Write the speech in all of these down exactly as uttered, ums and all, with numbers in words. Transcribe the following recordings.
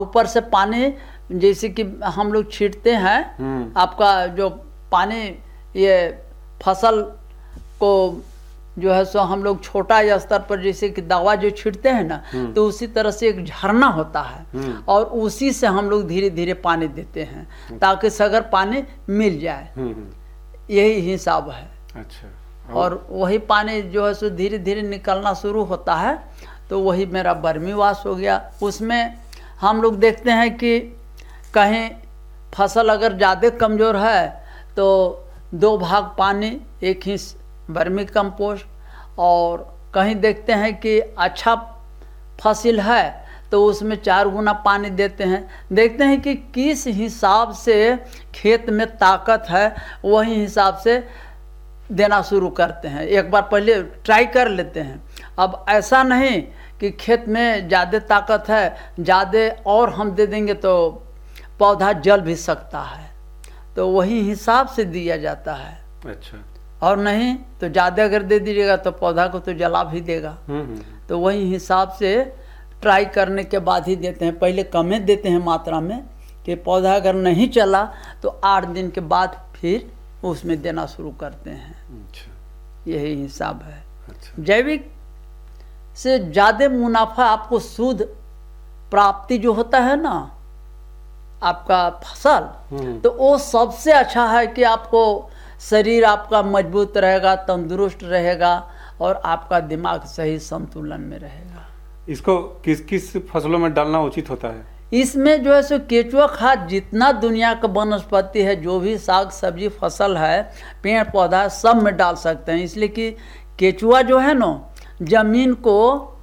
ऊपर से पानी जैसे कि हम लोग छींटते हैं, आपका जो पानी ये फसल को जो है सो हम लोग छोटा स्तर पर जैसे कि दवा जो छींटते हैं ना, तो उसी तरह से एक झरना होता है और उसी से हम लोग धीरे धीरे पानी देते हैं ताकि सगर पानी मिल जाए। यही हिसाब है। अच्छा। और, और वही पानी जो है सो धीरे धीरे निकलना शुरू होता है, तो वही मेरा बर्मी वाश हो गया। उसमें हम लोग देखते हैं कि कहीं फसल अगर ज़्यादा कमज़ोर है तो दो भाग पानी एक ही बर्मी कंपोस्ट, और कहीं देखते हैं कि अच्छा फसल है तो उसमें चार गुना पानी देते हैं। देखते हैं कि किस हिसाब से खेत में ताकत है, वही हिसाब से देना शुरू करते हैं। एक बार पहले ट्राई कर लेते हैं। अब ऐसा नहीं कि खेत में ज़्यादा ताकत है, ज़्यादा और हम दे देंगे तो पौधा जल भी सकता है, तो वही हिसाब से दिया जाता है। अच्छा। और नहीं तो ज़्यादा अगर दे दीजिएगा तो पौधा को तो जला भी देगा। तो वही हिसाब से ट्राई करने के बाद ही देते हैं। पहले कम देते हैं मात्रा में कि पौधा अगर नहीं चला तो आठ दिन के बाद फिर उसमें देना शुरू करते हैं। अच्छा। यही हिसाब है। अच्छा। जैविक से ज़्यादा मुनाफा आपको शुद्ध प्राप्ति जो होता है ना आपका फसल, तो वो सबसे अच्छा है कि आपको शरीर आपका मजबूत रहेगा, तंदुरुस्त रहेगा और आपका दिमाग सही संतुलन में रहेगा। इसको किस किस फसलों में डालना उचित होता है? इसमें जो है सो केचुआ खाद जितना दुनिया का वनस्पति है, जो भी साग सब्जी फसल है, पेड़ पौधा, सब में डाल सकते हैं। इसलिए कि केचुआ जो है ना जमीन को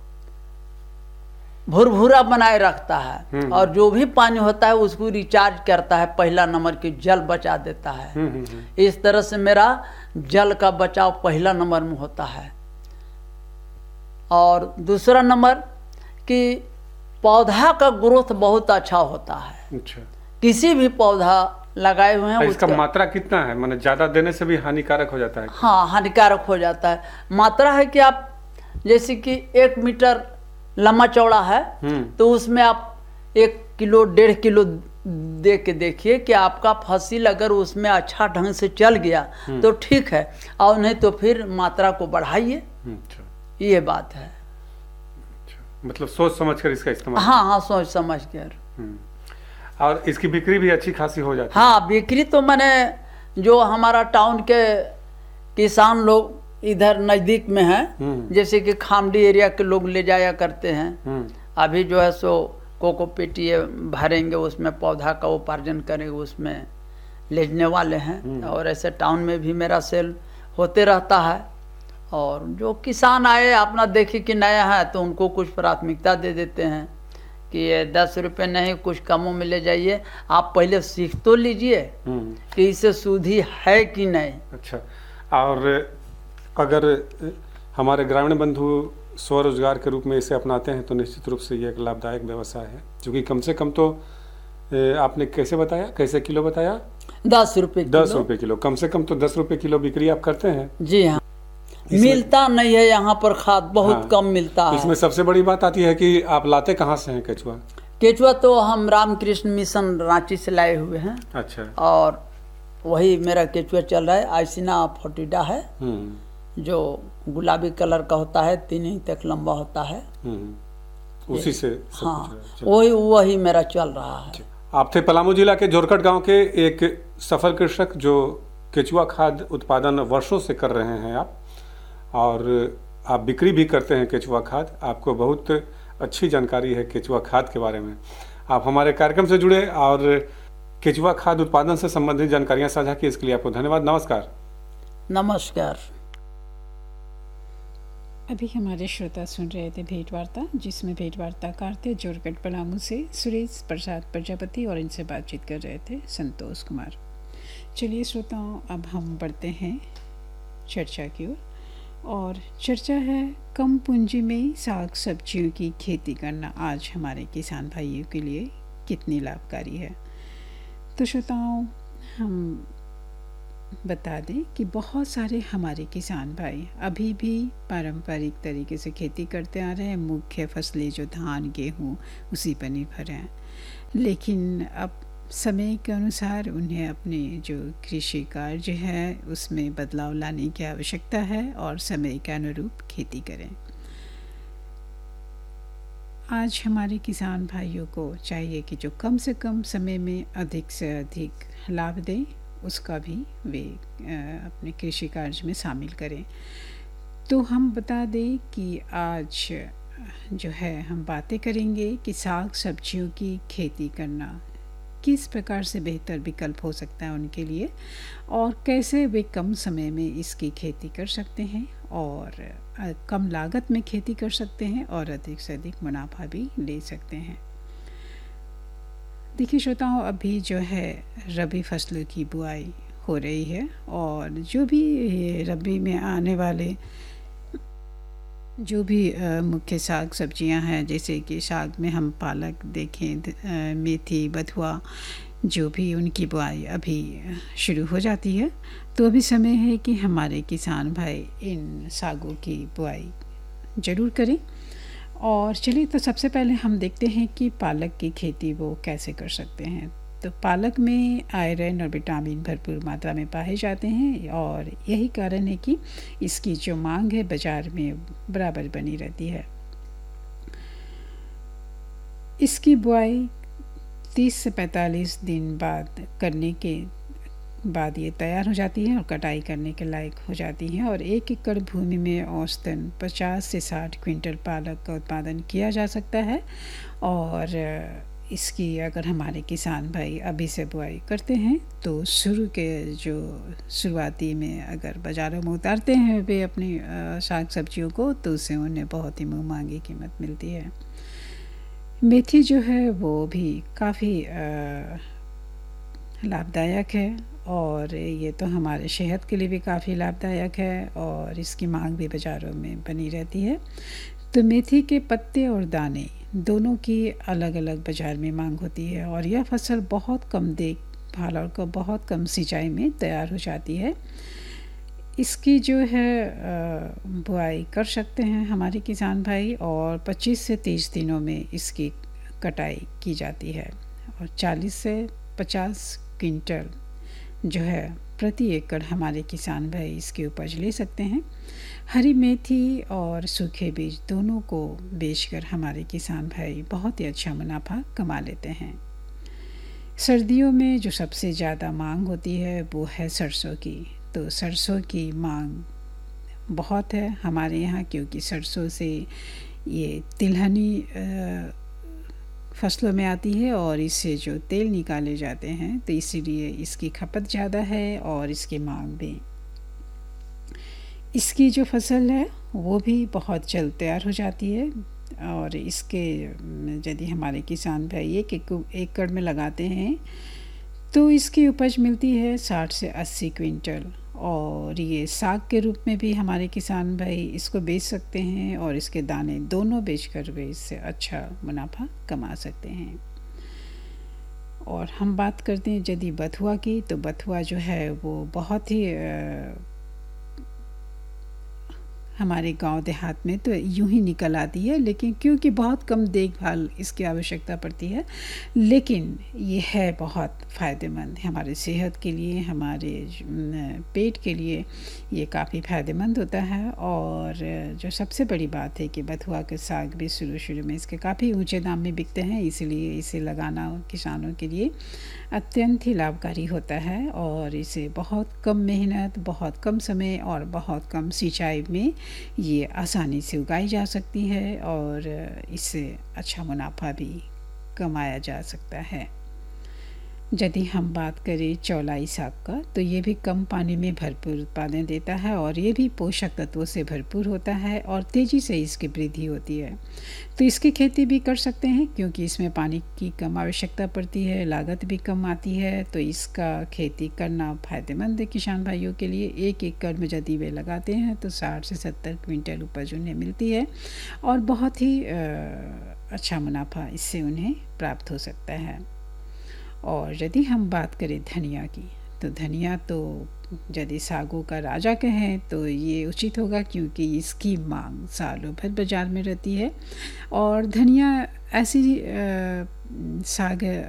भुरभुरा बनाए रखता है और जो भी पानी होता है उसको रिचार्ज करता है। पहला नंबर की जल बचा देता है। इस तरह से मेरा जल का बचाव पहला नंबर में होता है। और दूसरा नंबर कि पौधा का ग्रोथ बहुत अच्छा होता है। अच्छा। किसी भी पौधा लगाए हुए हैं इसका मात्रा कितना है? माने ज्यादा देने से भी हानिकारक हो जाता है? हाँ, हानिकारक हो जाता है। मात्रा है कि आप जैसे कि एक मीटर लंबा चौड़ा है तो उसमें आप एक किलो डेढ़ किलो दे के देखिए कि आपका फसल अगर उसमें अच्छा ढंग से चल गया तो ठीक है, और नहीं तो फिर मात्रा को बढ़ाइए। अच्छा। ये बात है। अच्छा। मतलब सोच समझ कर इसका इस्तेमाल। हाँ हाँ, सोच समझ कर। और इसकी बिक्री भी अच्छी खासी हो जाती है? हाँ, बिक्री तो मैंने जो हमारा टाउन के किसान लोग इधर नज़दीक में है, जैसे कि खामडी एरिया के लोग ले जाया करते हैं। अभी जो है सो कोको पेटिए भरेंगे, उसमें पौधा का उपार्जन करेंगे, उसमें लेने वाले हैं। और ऐसे टाउन में भी मेरा सेल होते रहता है। और जो किसान आए अपना देखे कि नया है तो उनको कुछ प्राथमिकता दे देते हैं कि ये दस रुपये नहीं, कुछ कमों में ले जाइए, आप पहले सीख तो लीजिए कि इससे सूधी है कि नहीं। अच्छा। और अगर हमारे ग्रामीण बंधु स्वरोजगार के रूप में इसे अपनाते हैं तो निश्चित रूप से ये एक लाभदायक व्यवसाय है, क्योंकि कम से कम तो आपने कैसे बताया, कैसे किलो बताया? दस रुपये दस रुपये किलो। कम से कम तो दस रुपये किलो बिक्री आप करते हैं? जी हाँ। मिलता नहीं है यहाँ पर खाद, बहुत हाँ, कम मिलता है। इसमें सबसे बड़ी बात आती है कि आप लाते कहाँ से हैं केचुआ? केचुआ तो हम रामकृष्ण मिशन रांची से लाए हुए हैं। अच्छा। और वही मेरा केचुआ चल रहा है। आइसिना फोर्टिडा है जो गुलाबी कलर का होता है, तीन इंच तक लंबा होता है। उसी से हाँ, वही वही मेरा चल रहा है। आप थे पलामू जिला के जोरकट गांव के एक सफल कृषक जो केचुआ खाद उत्पादन वर्षों से कर रहे हैं आप, और आप बिक्री भी करते हैं केचुआ खाद। आपको बहुत अच्छी जानकारी है केचुआ खाद के बारे में। आप हमारे कार्यक्रम से जुड़े और केचुआ खाद उत्पादन से संबंधित जानकारियां साझा की, इसके लिए आपको धन्यवाद। नमस्कार। नमस्कार। अभी हमारे श्रोता सुन रहे थे भेंट वार्ता, जिसमें भेंट वार्ताकार थे जोरकट पलामू से सुरेश प्रसाद प्रजापति, और इनसे बातचीत कर रहे थे संतोष कुमार। चलिए श्रोताओं, अब हम बढ़ते हैं चर्चा की ओर, और चर्चा है कम पूंजी में साग सब्जियों की खेती करना आज हमारे किसान भाइयों के लिए कितनी लाभकारी है। तो श्रोताओं, हम बता दें कि बहुत सारे हमारे किसान भाई अभी भी पारंपरिक तरीके से खेती करते आ रहे हैं। मुख्य फसलें जो धान गेहूँ उसी पर निर्भर हैं। लेकिन अब समय के अनुसार उन्हें अपने जो कृषि कार्य है उसमें बदलाव लाने की आवश्यकता है और समय के अनुरूप खेती करें। आज हमारे किसान भाइयों को चाहिए कि जो कम से कम समय में अधिक से अधिक लाभ दें, उसका भी वे अपने कृषि कार्य में शामिल करें। तो हम बता दें कि आज जो है हम बातें करेंगे कि साग सब्जियों की खेती करना किस प्रकार से बेहतर विकल्प हो सकता है उनके लिए, और कैसे वे कम समय में इसकी खेती कर सकते हैं और कम लागत में खेती कर सकते हैं और अधिक से अधिक मुनाफा भी ले सकते हैं। देखिए श्रोताओं, अभी जो है रबी फसलों की बुआई हो रही है और जो भी रबी में आने वाले जो भी मुख्य साग सब्जियां हैं, जैसे कि साग में हम पालक देखें, मेथी, बथुआ, जो भी उनकी बुआई अभी शुरू हो जाती है। तो अभी समय है कि हमारे किसान भाई इन सागों की बुआई ज़रूर करें। और चलिए, तो सबसे पहले हम देखते हैं कि पालक की खेती वो कैसे कर सकते हैं। तो पालक में आयरन और विटामिन भरपूर मात्रा में पाए जाते हैं और यही कारण है कि इसकी जो मांग है बाज़ार में बराबर बनी रहती है। इसकी बुआई तीस से पैंतालीस दिन बाद करने के बाद ये तैयार हो जाती है और कटाई करने के लायक हो जाती है और एक एकड़ भूमि में औसतन पचास से साठ क्विंटल पालक का उत्पादन किया जा सकता है। और इसकी अगर हमारे किसान भाई अभी से बुआई करते हैं तो शुरू के जो शुरुआती में अगर बाज़ारों में उतारते हैं वे अपनी साग सब्जियों को, तो उससे उन्हें बहुत ही मुँह मांगी कीमत मिलती है। मेथी जो है वो भी काफ़ी लाभदायक है और ये तो हमारे सेहत के लिए भी काफ़ी लाभदायक है और इसकी मांग भी बाज़ारों में बनी रहती है। तो मेथी के पत्ते और दाने दोनों की अलग अलग बाज़ार में मांग होती है और यह फसल बहुत कम देखभाल और बहुत कम सिंचाई में तैयार हो जाती है। इसकी जो है बुआई कर सकते हैं हमारे किसान भाई और पच्चीस से तीस दिनों में इसकी कटाई की जाती है और चालीस से पचास क्विंटल जो है प्रति एकड़ हमारे किसान भाई इसकी उपज ले सकते हैं। हरी मेथी और सूखे बीज दोनों को बेचकर हमारे किसान भाई बहुत ही अच्छा मुनाफा कमा लेते हैं। सर्दियों में जो सबसे ज़्यादा मांग होती है वो है सरसों की। तो सरसों की मांग बहुत है हमारे यहाँ, क्योंकि सरसों से ये तिलहनी फसलों में आती है और इससे जो तेल निकाले जाते हैं, तो इसीलिए इसकी खपत ज़्यादा है और इसकी मांग भी। इसकी जो फसल है वो भी बहुत जल्द तैयार हो जाती है और इसके यदि हमारे किसान भाई एक एकड़ में लगाते हैं तो इसकी उपज मिलती है साठ से अस्सी क्विंटल और ये साग के रूप में भी हमारे किसान भाई इसको बेच सकते हैं और इसके दाने दोनों बेचकर वे इससे अच्छा मुनाफा कमा सकते हैं। और हम बात करते हैं यदि बथुआ की, तो बथुआ जो है वो बहुत ही आ, हमारे गांव देहात में तो यूं ही निकल आती है, लेकिन क्योंकि बहुत कम देखभाल इसकी आवश्यकता पड़ती है, लेकिन ये है बहुत फ़ायदेमंद हमारे सेहत के लिए, हमारे पेट के लिए ये काफ़ी फ़ायदेमंद होता है। और जो सबसे बड़ी बात है कि बथुआ के साग भी शुरू शुरू में इसके काफ़ी ऊंचे दाम में बिकते हैं, इसलिए इसे लगाना किसानों के लिए अत्यंत ही लाभकारी होता है और इसे बहुत कम मेहनत, बहुत कम समय और बहुत कम सिंचाई में ये आसानी से उगाई जा सकती है और इससे अच्छा मुनाफा भी कमाया जा सकता है। यदि हम बात करें चौलाई साग का, तो ये भी कम पानी में भरपूर उत्पादन देता है और ये भी पोषक तत्वों से भरपूर होता है और तेज़ी से इसकी वृद्धि होती है। तो इसकी खेती भी कर सकते हैं क्योंकि इसमें पानी की कम आवश्यकता पड़ती है, लागत भी कम आती है, तो इसका खेती करना फ़ायदेमंद है किसान भाइयों के लिए। एक एकड़ में यदि वे लगाते हैं तो साठ से सत्तर क्विंटल उपज उन्हें मिलती है और बहुत ही अच्छा मुनाफा इससे उन्हें प्राप्त हो सकता है। और यदि हम बात करें धनिया की, तो धनिया तो यदि सागों का राजा कहें तो ये उचित होगा क्योंकि इसकी मांग सालों भर बाज़ार में रहती है और धनिया ऐसी सागर